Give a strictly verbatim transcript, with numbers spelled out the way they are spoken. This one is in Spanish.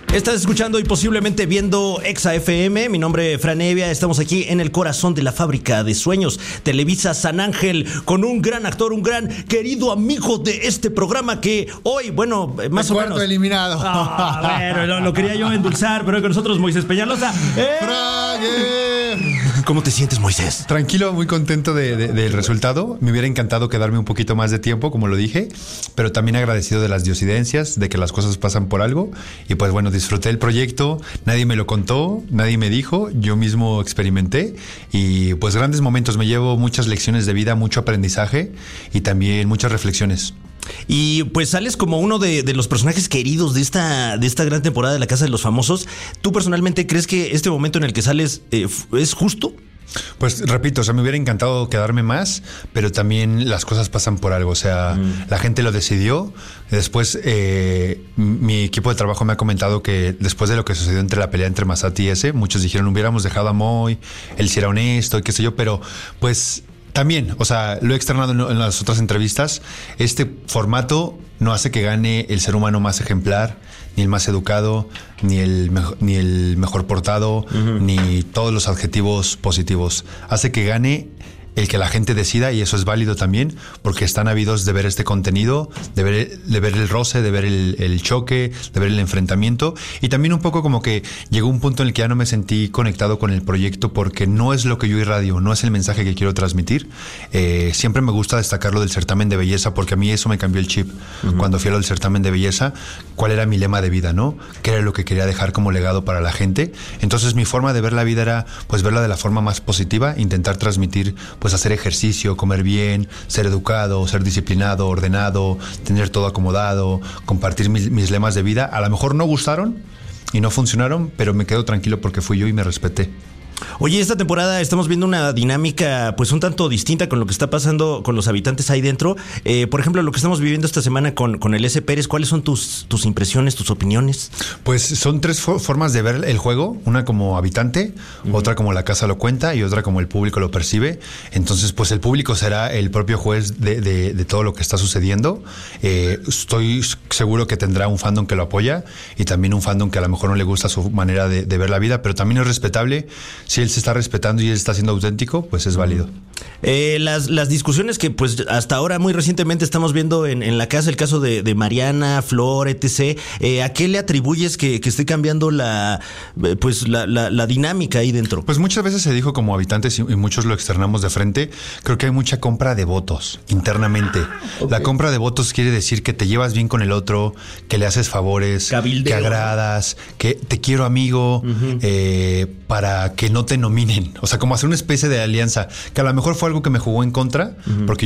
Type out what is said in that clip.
Estás escuchando y posiblemente viendo Exa F M. Mi nombre es Fran Evia. Estamos aquí en el corazón de la fábrica de sueños, Televisa San Ángel, con un gran actor, un gran querido amigo de este programa que hoy, bueno, más el o cuarto menos... eliminado. Ah, bueno, lo, lo quería yo endulzar, pero con nosotros Moisés Peñalosa. ¡Eh! ¿Cómo te sientes, Moisés? Tranquilo, muy contento de, de, del resultado. Me hubiera encantado quedarme un poquito más de tiempo, como lo dije, pero también agradecido de las diosidencias, de que las cosas pasan por algo. Y pues bueno, disfruté el proyecto, nadie me lo contó, nadie me dijo, yo mismo experimenté. Y pues grandes momentos, me llevo muchas lecciones de vida, mucho aprendizaje y también muchas reflexiones. Y pues sales como uno de, de los personajes queridos de esta, de esta gran temporada de La Casa de los Famosos. ¿Tú personalmente crees que este momento en el que sales eh, es justo? Pues repito, o sea, me hubiera encantado quedarme más, pero también las cosas pasan por algo, o sea, mm. la gente lo decidió. Después eh, mi equipo de trabajo me ha comentado que después de lo que sucedió entre la pelea entre Massati y ese, muchos dijeron hubiéramos dejado a Moy, él sí era honesto y qué sé yo, pero pues también, o sea, lo he externado en, en las otras entrevistas, este formato no hace que gane el ser humano más ejemplar, ni el más educado, ni el, mejo, ni el mejor portado, uh-huh. ni todos los adjetivos positivos. Hace que gane el que la gente decida, y eso es válido también, porque están ávidos de ver este contenido, de ver, de ver el roce, de ver el, el choque, de ver el enfrentamiento, y también un poco como que llegó un punto en el que ya no me sentí conectado con el proyecto, porque no es lo que yo irradio, no es el mensaje que quiero transmitir. Eh, siempre me gusta destacar lo del certamen de belleza, porque a mí eso me cambió el chip. Uh-huh. Cuando fui al certamen de belleza, cuál era mi lema de vida, ¿no? ¿Qué era lo que quería dejar como legado para la gente? Entonces mi forma de ver la vida era pues verla de la forma más positiva, intentar transmitir pues hacer ejercicio, comer bien, ser educado, ser disciplinado, ordenado, tener todo acomodado, compartir mis, mis lemas de vida. A lo mejor no gustaron y no funcionaron, pero me quedo tranquilo porque fui yo y me respeté. Oye, esta temporada estamos viendo una dinámica pues un tanto distinta con lo que está pasando con los habitantes ahí dentro. Eh, por ejemplo, lo que estamos viviendo esta semana con, con el S. Pérez, ¿cuáles son tus, tus impresiones, tus opiniones? Pues son tres fo- formas de ver el juego, una como habitante, uh-huh. otra como la casa lo cuenta y otra como el público lo percibe. Entonces, pues el público será el propio juez de, de, de todo lo que está sucediendo. Eh, estoy seguro que tendrá un fandom que lo apoya y también un fandom que a lo mejor no le gusta su manera de, de ver la vida, pero también es respetable. Si él se está respetando y él está siendo auténtico, pues es válido. Eh, las, las discusiones que pues hasta ahora muy recientemente estamos viendo en, en la casa, el caso de, de Mariana, Flor, etcétera. Eh, ¿A qué le atribuyes que, que esté cambiando la pues la, la, la dinámica ahí dentro? Pues muchas veces se dijo como habitantes y, y muchos lo externamos de frente. Creo que hay mucha compra de votos internamente. Okay. La compra de votos quiere decir que te llevas bien con el otro, que le haces favores, Cabildeo. Que agradas, que te quiero amigo, uh-huh. eh, para que no te nominen. O sea, como hacer una especie de alianza, que a lo mejor fue algo que me jugó en contra, uh-huh. porque